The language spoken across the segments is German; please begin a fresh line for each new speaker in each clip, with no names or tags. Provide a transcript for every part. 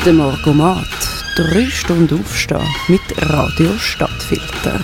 Der Morgomat. 3 Stunden aufstehen mit Radio Stadtfilter.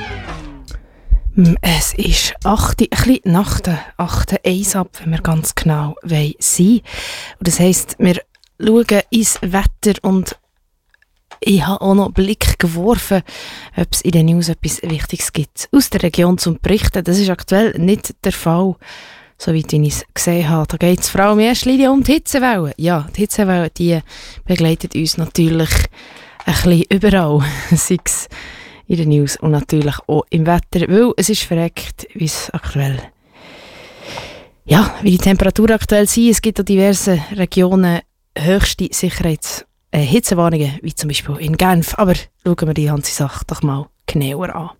Es ist 8, ein bisschen nach der 8. Eis ab, wenn wir ganz genau sein wollen. Und das heisst, wir schauen ins Wetter und ich habe auch noch einen Blick geworfen, ob es in den News etwas Wichtiges gibt aus der Region zum Berichten. Das ist aktuell nicht der Fall, soweit ich es gesehen habe. Da geht es vor allem in erster Linie um die Hitzewelle. Ja, die Hitzewelle, die begleitet uns natürlich ein bisschen überall, sei es in den News und natürlich auch im Wetter, weil es ist verreckt, wie es aktuell, ja, wie die Temperaturen aktuell sind. Es gibt auch diverse Regionen höchste Hitzewarnungen, wie zum Beispiel in Genf. Aber schauen wir die ganze Sache doch mal genauer an.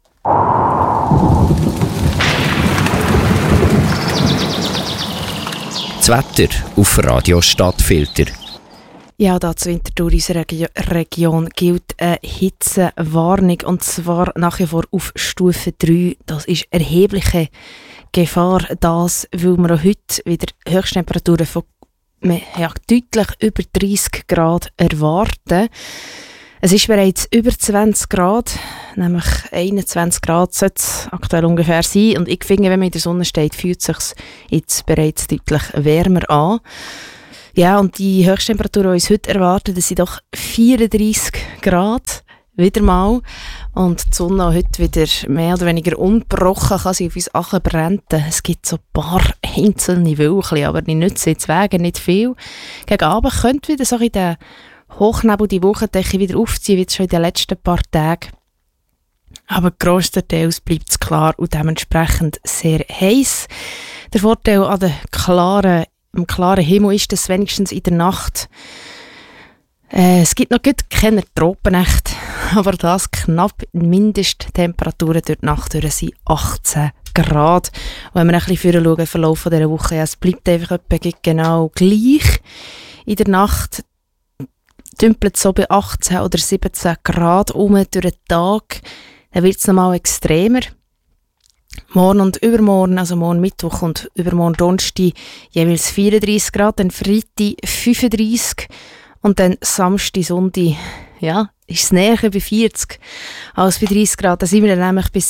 Das Wetter auf Radio Stadtfilter.
Ja, da zu Winterthur, unserer Region, gilt eine Hitzewarnung, und zwar nach wie vor auf Stufe 3. Das ist erhebliche Gefahr, das, weil wir auch heute wieder Höchsttemperaturen von deutlich über 30 Grad erwarten. Es ist bereits über 20 Grad, nämlich 21 Grad sollte es aktuell ungefähr sein. Und ich finde, wenn man in der Sonne steht, fühlt es sich jetzt bereits deutlich wärmer an. Ja, und die Höchsttemperatur, die uns heute erwartet, das sind doch 34 Grad, wieder mal. Und die Sonne auch heute wieder mehr oder weniger ungebrochen, kann sie auf uns brennen. Es gibt so ein paar einzelne Wölkchen, aber die nützen jetzt Wegen nicht viel. Gegen Abend könnte wieder so in den Hochnebel die Wolkendecke wieder aufziehen, wie schon in den letzten paar Tagen. Aber grösstenteils bleibt es klar und dementsprechend sehr heiß. Der Vorteil an am klaren Himmel ist, dass wenigstens in der Nacht es gibt noch keine Tropennächte, aber das knapp Mindesttemperaturen durch die Nacht sind 18 Grad. Und wenn wir ein bisschen schauen, im Verlauf dieser Woche, ja, es bleibt einfach etwa genau gleich. In der Nacht dümpelt es so bei 18 oder 17 Grad durch den Tag. Dann wird es nochmal extremer. Morgen und übermorgen, also morgen Mittwoch und übermorgen Donnerstag, jeweils 34 Grad, dann Freitag 35 und dann Samstag, Sonntag, ja, ist es näher bei 40 als bei 30 Grad. Da sind wir dann nämlich bei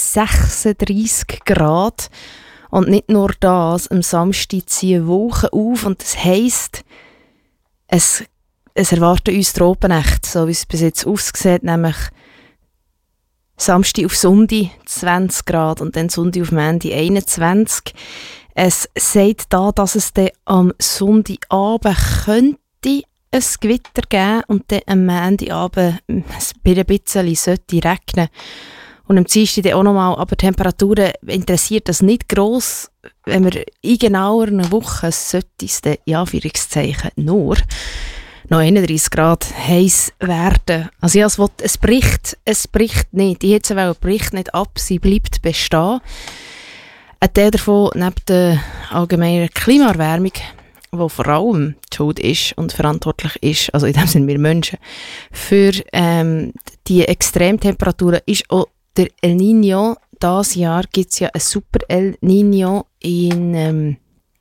36 Grad. Und nicht nur das, am Samstag ziehen Wolken auf und das heisst, es erwarten uns Tropennächte, so wie es bis jetzt aussieht, nämlich Samstag auf Sonntag 20 Grad und dann Sonntag auf Montag 21. Es sagt da, dass es dann am Sonntagabend könnte ein Gewitter geben und dann am Montagabend bei ein bisschen sollte regnen. Und am Dienstag dann auch nochmal, aber Temperaturen interessiert das nicht gross. Wenn wir in genauer einer Woche sollte es dann, in Anführungszeichen, nur noch 31 Grad heiß werden. Also ja, es bricht nicht. Die Hitzewelle bricht nicht ab, sie bleibt bestehen. Ein Teil davon, neben der allgemeinen Klimaerwärmung, die vor allem die Schuld ist und verantwortlich ist, also in dem Sinne wir Menschen, für die Extremtemperaturen ist auch der El Niño. Dieses Jahr gibt es ja ein super El Niño in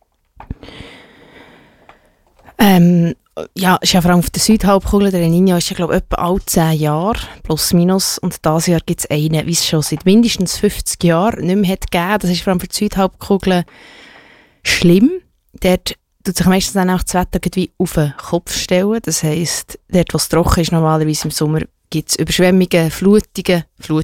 ja, ist ja vor allem auf der Südhalbkugel. Der El Niño ist ja, glaube ich, etwa alle 10 Jahre, plus minus. Und dieses Jahr gibt es einen, wie es schon seit mindestens 50 Jahren nicht mehr hat gegeben. Das ist vor allem für die Südhalbkugel schlimm. Dort tut sich meistens dann auch das Wetter irgendwie auf den Kopf stellen. Das heisst, dort, wo es trocken ist, normalerweise im Sommer, gibt es Überschwemmungen, Fluten,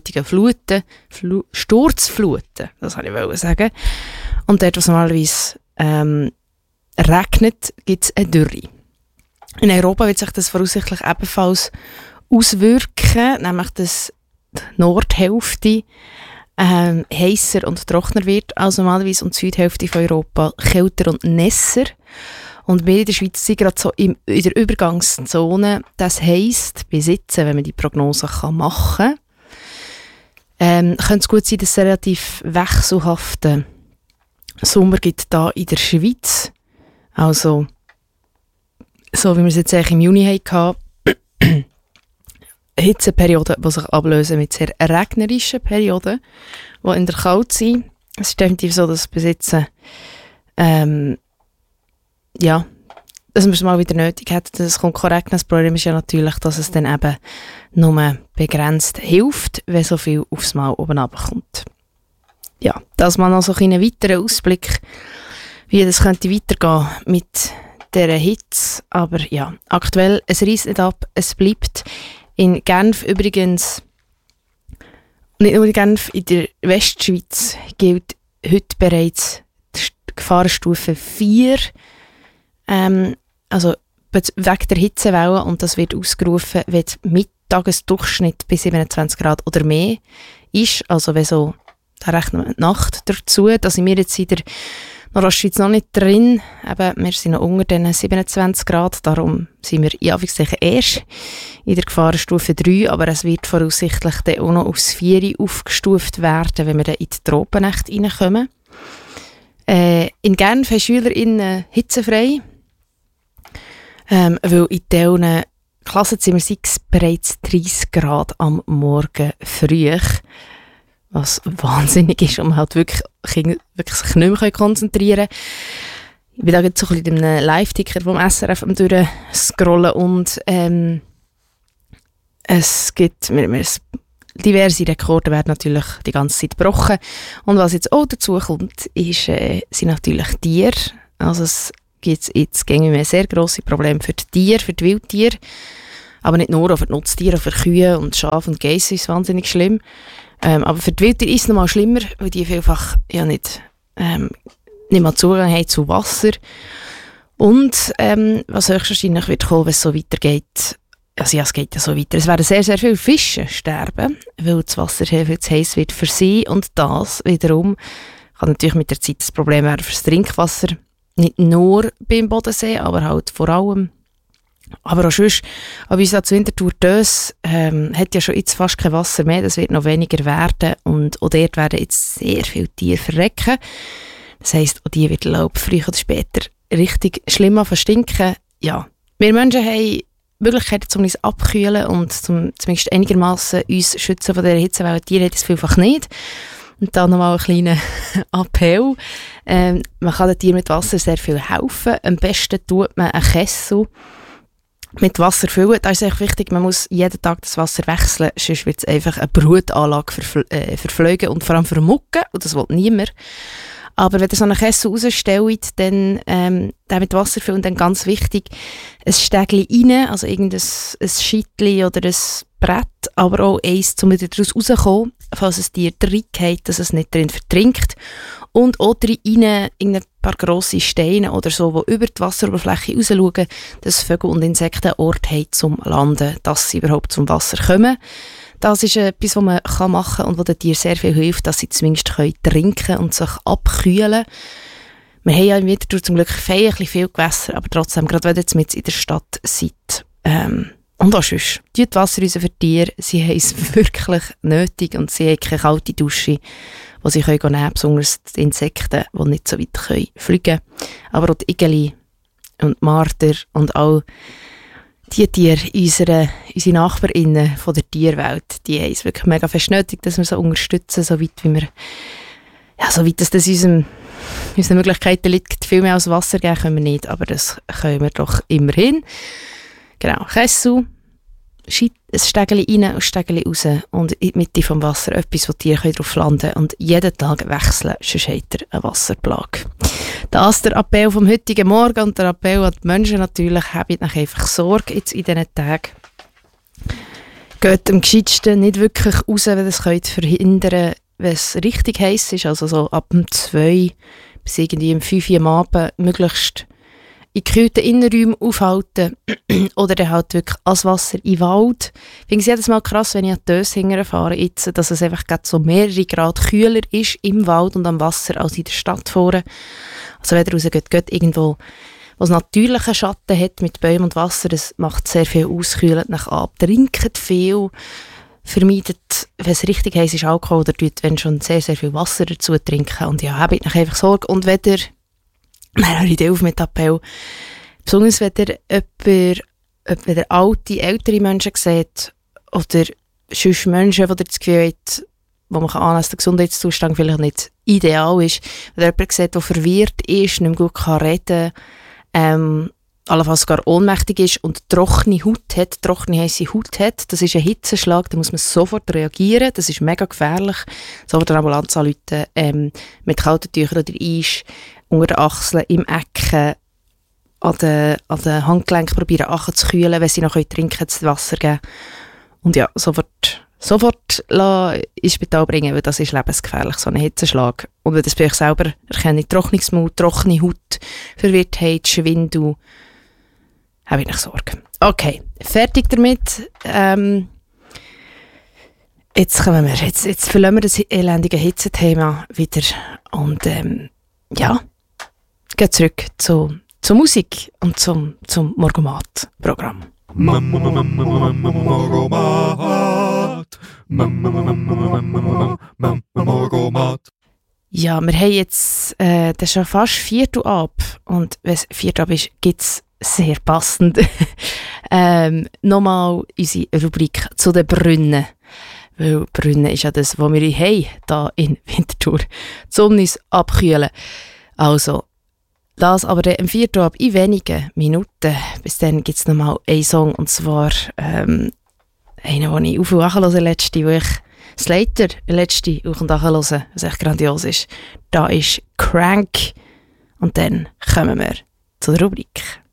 Sturzfluten, das wollte ich sagen. Und dort, wo es normalerweise regnet, gibt es eine Dürre. In Europa wird sich das voraussichtlich ebenfalls auswirken, nämlich dass die Nordhälfte heißer und trockener wird als normalerweise und die Südhälfte von Europa kälter und nässer. Und wir in der Schweiz sind gerade so in der Übergangszone. Das heisst, bis jetzt, wenn man die Prognose machen kann, könnte es gut sein, dass es einen relativ wechselhaften Sommer gibt da in der Schweiz. Also so wie wir es jetzt eigentlich im Juni hatten, Hitzeperioden, die sich ablösen mit sehr regnerischen Perioden, die in der Kälte sind. Es ist definitiv so, dass bis jetzt ja, dass man es mal wieder nötig hat, das kommt korrekt. Das Problem ist ja natürlich, dass es dann eben nur begrenzt hilft, wenn so viel aufs Mal oben runterkommt. Ja, das mal noch so einen weiteren Ausblick, wie das könnte weitergehen mit dieser Hitze. Aber ja, aktuell, es reisst nicht ab, es bleibt. In Genf übrigens, nicht nur in Genf, in der Westschweiz gilt heute bereits die Gefahrenstufe 4. Also wegen der Hitzewelle, und das wird ausgerufen, wenn der Mittagesdurchschnitt bei 27 Grad oder mehr ist. Also wenn so, da rechnen wir die Nacht dazu. Da sind wir jetzt in der Nordostschweiz noch nicht drin. Eben, wir sind noch unter den 27 Grad, darum sind wir in Anführungszeichen erst in der Gefahrenstufe 3, aber es wird voraussichtlich dann auch noch aufs 4 aufgestuft werden, wenn wir dann in die Tropennächte reinkommen. In Genf haben SchülerInnen hitzefrei, weil in diesen Klassenzimmern sei es bereits 30 Grad am Morgen früh, was wahnsinnig ist und man halt wirklich sich nicht mehr konzentrieren kann. Ich bin da jetzt so ein bisschen in einem Live-Ticker vom SRF am durchscrollen und es gibt diverse Rekorde werden natürlich die ganze Zeit gebrochen. Und was jetzt auch dazu kommt, sind natürlich Tiere. Also es gibt jetzt eine sehr grosse Probleme für die Tiere, für die Wildtiere. Aber nicht nur, auch für die Nutztiere, auch für Kühe und Schafe und Geiss ist es wahnsinnig schlimm. Aber für die Wildtiere ist es noch mal schlimmer, weil die vielfach ja nicht mal Zugang haben zu Wasser. Und was höchstwahrscheinlich wird kommen, wenn es so weitergeht, also ja, es geht ja so weiter. Es werden sehr, sehr viele Fische sterben, weil das Wasser viel zu heiß wird für sie. Und das wiederum kann natürlich mit der Zeit das Problem werden für das Trinkwasser. Nicht nur beim Bodensee, aber halt vor allem. Aber auch sonst, aber uns zu Winterthur Dös hat ja schon jetzt fast kein Wasser mehr. Das wird noch weniger werden. Und auch dort werden jetzt sehr viele Tiere verrecken. Das heisst, auch die wird Laub früher oder später richtig schlimm verstinken. Ja, wir Menschen haben Möglichkeiten, um uns abkühlen und zumindest einigermaßen uns schützen von dieser Hitze, weil die Tiere haben das vielfach nicht. Und dann nochmal ein kleiner Appell. Man kann den Tieren mit Wasser sehr viel helfen. Am besten tut man einen Kessel mit Wasser füllen. Da ist es echt wichtig, man muss jeden Tag das Wasser wechseln, sonst wird es einfach eine Brutanlage verfliegen und vor allem vermucken, und das will niemand. Aber wenn ihr so einen Kessel rausstellt, dann den mit Wasser füllen, dann ganz wichtig, ein Stägli rein, also irgendein Scheitli oder ein Brett, aber auch eins, um wieder daraus rauszukommen, falls es dir reingeht, dass es nicht drin vertrinkt. Und auch rein ein paar grosse Steine oder so, die über die Wasseroberfläche rausschauen, dass Vögel und Insekten einen Ort haben zum Landen, dass sie überhaupt zum Wasser kommen. Das ist etwas, was man machen kann und was den Tieren sehr viel hilft, dass sie zumindest trinken können und sich abkühlen. Wir haben ja im Winter zum Glück feierlich viel Gewässer, aber trotzdem, gerade wenn ihr jetzt mit in der Stadt seid. Und auch sonst, die Wasser für die Tiere, sie haben es wirklich nötig und sie haben keine kalte Dusche, die sie nehmen können, besonders die Insekten, die nicht so weit fliegen können. Aber auch die Igeli und die Marder und all die Tiere, unsere NachbarInnen von der Tierwelt, die haben es wirklich mega fest nötig, dass wir sie unterstützen, so weit wie wir, ja, so weit, dass das unseren Möglichkeiten liegt. Viel mehr als Wasser geben können wir nicht, aber das können wir doch immerhin. Genau, Kessel, ein Stegeli rein, ein Stegeli raus und in die Mitte vom Wasser etwas, wo die Tiere drauf landen können und jeden Tag wechseln, sonst hat er eine Wasserplage. Das ist der Appell vom heutigen Morgen und der Appell an die Menschen natürlich, habt einfach Sorge jetzt in diesen Tagen. Geht am gescheitsten nicht wirklich raus, wenn ihr es verhindern könnt, wenn es richtig heiß ist, also so ab dem 2 bis irgendwie um 5 Uhr am Abend möglichst in gekühlten Innenräumen aufhalten oder dann halt wirklich ans Wasser in den Wald. Ich finde es jedes Mal krass, wenn ich an die Dös hinterfahre, jetzt, dass es einfach so mehrere Grad kühler ist im Wald und am Wasser als in der Stadt vorne. Also wenn ihr rausgeht, geht irgendwo, was natürlichen Schatten hat mit Bäumen und Wasser, das macht sehr viel aus, kühlt nach ab, trinkt viel, vermeidet, wenn es richtig heiß ist, Alkohol oder wenn schon sehr, sehr viel Wasser dazu trinken und ja, habt einfach Sorge. Und wenn ihr höre ich auf mit Appell. Besonders wenn ihr alte, ältere Menschen seht oder sonst Menschen, die das Gefühl haben, wo man annehmen kann, dass der Gesundheitszustand vielleicht nicht ideal ist. Wenn ihr jemanden seht, der verwirrt ist, nicht mehr gut reden kann, allenfalls sogar ohnmächtig ist und trockene heisse Haut hat, das ist ein Hitzenschlag, da muss man sofort reagieren, das ist mega gefährlich, sofort eine Ambulanz anrufen, mit kalten Tüchern oder Eis, unter den Achseln, im Ecken, an den Handgelenken probieren anzukühlen, wenn sie noch trinken können, das Wasser geben. Und ja, sofort ins Spital bringen, weil das ist lebensgefährlich, so ein Hitzenschlag. Und wenn das bei euch selber erkennt, Trocknungsmut, trockene Haut, Verwirrtheit, Schwindel, habe ich noch Sorge. Okay, fertig damit. Jetzt verlassen wir das elendige Hitzethema wieder und gehen zurück zur Musik und zum Morgomat-Programm. Morgomat. Ja, wir haben jetzt das ist schon fast 4 Uhr ab und wenn es 4 Uhr ab ist, gibt es sehr passend nochmal unsere Rubrik zu den Brunnen. Weil Brunnen ist ja das, was wir haben, hier in Winterthur, um uns abkühlen. Also, das aber am 4. Uhr ab in wenigen Minuten. Bis dann gibt es nochmal einen Song, und zwar einen, den ich auf und nachhöre letzte Woche. Slater, letzte auf und nachhören, was echt grandios ist. Da ist Crank. Und dann kommen wir zur Rubrik.